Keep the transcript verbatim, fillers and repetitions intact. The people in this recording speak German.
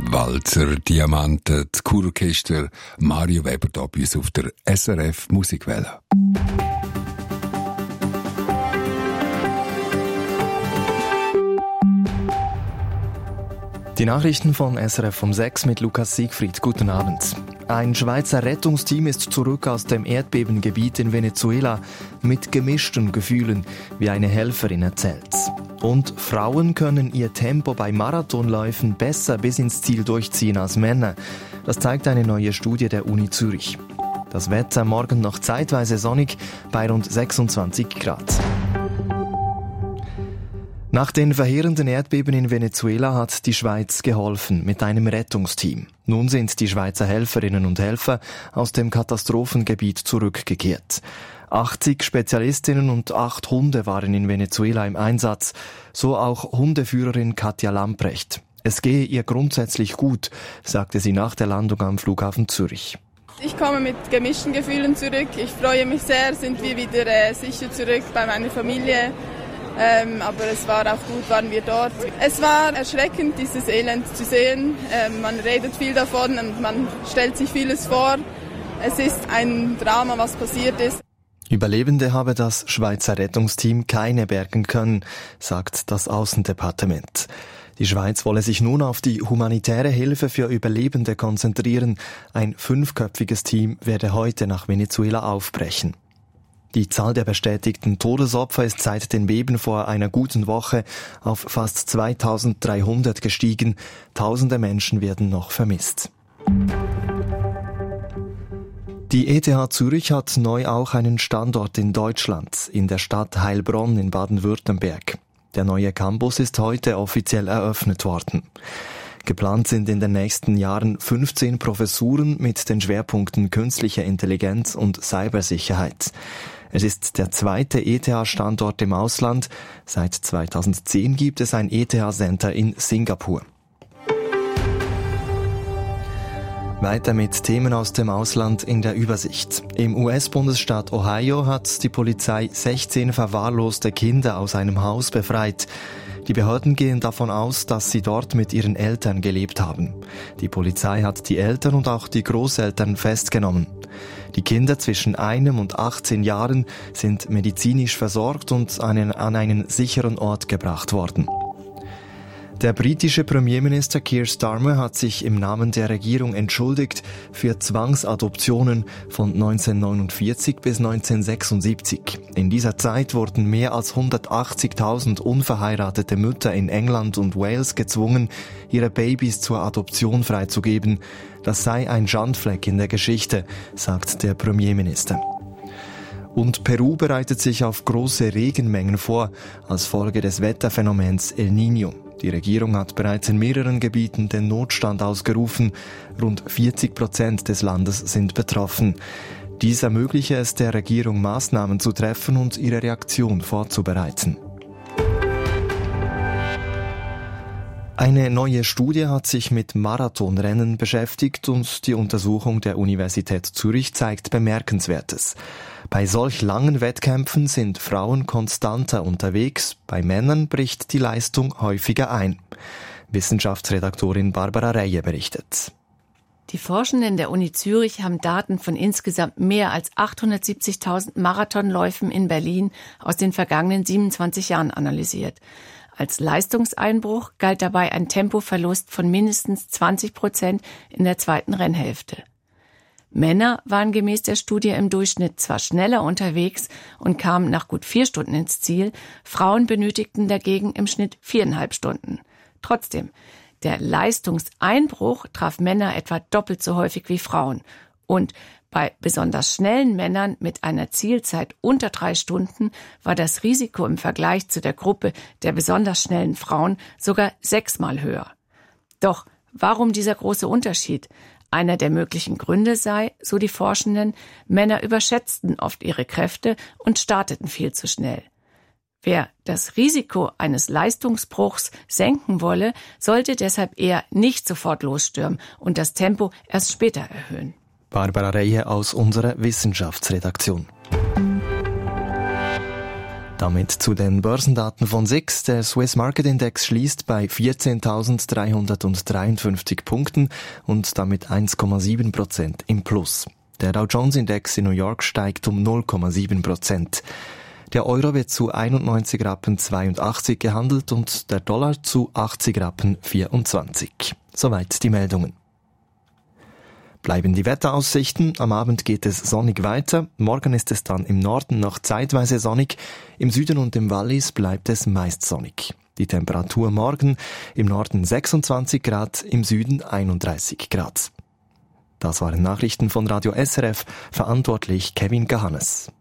Walzer, Diamanten, das Kurorchester, Mario Weber da bei uns auf der S R F Musikwelle. Die Nachrichten von S R F um sechs mit Lukas Siegfried. Guten Abend. Ein Schweizer Rettungsteam ist zurück aus dem Erdbebengebiet in Venezuela mit gemischten Gefühlen, wie eine Helferin erzählt. Und Frauen können ihr Tempo bei Marathonläufen besser bis ins Ziel durchziehen als Männer. Das zeigt eine neue Studie der Uni Zürich. Das Wetter morgen noch zeitweise sonnig bei rund sechsundzwanzig Grad. Nach den verheerenden Erdbeben in Venezuela hat die Schweiz geholfen mit einem Rettungsteam. Nun sind die Schweizer Helferinnen und Helfer aus dem Katastrophengebiet zurückgekehrt. achtzig Spezialistinnen und acht Hunde waren in Venezuela im Einsatz, so auch Hundeführerin Katja Lamprecht. Es gehe ihr grundsätzlich gut, sagte sie nach der Landung am Flughafen Zürich. Ich komme mit gemischten Gefühlen zurück. Ich freue mich sehr, sind wir wieder äh, sicher zurück bei meiner Familie. Ähm, aber es war auch gut, waren wir dort. Es war erschreckend, dieses Elend zu sehen. Ähm, man redet viel davon und man stellt sich vieles vor. Es ist ein Drama, was passiert ist. Überlebende habe das Schweizer Rettungsteam keine bergen können, sagt das Außendepartement. Die Schweiz wolle sich nun auf die humanitäre Hilfe für Überlebende konzentrieren. Ein fünfköpfiges Team werde heute nach Venezuela aufbrechen. Die Zahl der bestätigten Todesopfer ist seit den Beben vor einer guten Woche auf fast zweitausenddreihundert gestiegen. Tausende Menschen werden noch vermisst. Die E T H Zürich hat neu auch einen Standort in Deutschland, in der Stadt Heilbronn in Baden-Württemberg. Der neue Campus ist heute offiziell eröffnet worden. Geplant sind in den nächsten Jahren fünfzehn Professuren mit den Schwerpunkten künstliche Intelligenz und Cybersicherheit. Es ist der zweite E T H-Standort im Ausland. Seit zweitausendzehn gibt es ein E T H-Center in Singapur. Weiter mit Themen aus dem Ausland in der Übersicht. Im U S-Bundesstaat Ohio hat die Polizei sechzehn verwahrloste Kinder aus einem Haus befreit. Die Behörden gehen davon aus, dass sie dort mit ihren Eltern gelebt haben. Die Polizei hat die Eltern und auch die Großeltern festgenommen. Die Kinder zwischen einem und achtzehn Jahren sind medizinisch versorgt und an einen sicheren Ort gebracht worden. Der britische Premierminister Keir Starmer hat sich im Namen der Regierung entschuldigt für Zwangsadoptionen von neunzehnhundertneunundvierzig bis neunzehnhundertsechsundsiebzig. In dieser Zeit wurden mehr als hundertachtzigtausend unverheiratete Mütter in England und Wales gezwungen, ihre Babys zur Adoption freizugeben. Das sei ein Schandfleck in der Geschichte, sagt der Premierminister. Und Peru bereitet sich auf große Regenmengen vor, als Folge des Wetterphänomens El Niño. Die Regierung hat bereits in mehreren Gebieten den Notstand ausgerufen. Rund vierzig Prozent des Landes sind betroffen. Dies ermögliche es der Regierung, Maßnahmen zu treffen und ihre Reaktion vorzubereiten. Eine neue Studie hat sich mit Marathonrennen beschäftigt und die Untersuchung der Universität Zürich zeigt Bemerkenswertes. Bei solch langen Wettkämpfen sind Frauen konstanter unterwegs, bei Männern bricht die Leistung häufiger ein. Wissenschaftsredaktorin Barbara Reie berichtet. Die Forschenden der Uni Zürich haben Daten von insgesamt mehr als achthundertsiebzigtausend Marathonläufen in Berlin aus den vergangenen siebenundzwanzig Jahren analysiert. Als Leistungseinbruch galt dabei ein Tempoverlust von mindestens zwanzig Prozent in der zweiten Rennhälfte. Männer waren gemäß der Studie im Durchschnitt zwar schneller unterwegs und kamen nach gut vier Stunden ins Ziel, Frauen benötigten dagegen im Schnitt viereinhalb Stunden. Trotzdem, der Leistungseinbruch traf Männer etwa doppelt so häufig wie Frauen. Und bei besonders schnellen Männern mit einer Zielzeit unter drei Stunden war das Risiko im Vergleich zu der Gruppe der besonders schnellen Frauen sogar sechsmal höher. Doch warum dieser große Unterschied? Einer der möglichen Gründe sei, so die Forschenden, Männer überschätzten oft ihre Kräfte und starteten viel zu schnell. Wer das Risiko eines Leistungsbruchs senken wolle, sollte deshalb eher nicht sofort losstürmen und das Tempo erst später erhöhen. Barbara Reie aus unserer Wissenschaftsredaktion. Damit zu den Börsendaten von S I X. Der Swiss Market Index schließt bei vierzehntausenddreihundertdreiundfünfzig Punkten und damit eins Komma sieben Prozent im Plus. Der Dow Jones Index in New York steigt um null Komma sieben Prozent. Der Euro wird zu einundneunzig Rappen zweiundachtzig gehandelt und der Dollar zu achtzig Rappen vierundzwanzig. Soweit die Meldungen. Bleiben die Wetteraussichten. Am Abend geht es sonnig weiter. Morgen ist es dann im Norden noch zeitweise sonnig. Im Süden und im Wallis bleibt es meist sonnig. Die Temperatur morgen im Norden sechsundzwanzig Grad, im Süden einunddreißig Grad. Das waren Nachrichten von Radio S R F, verantwortlich Kevin Gahannes.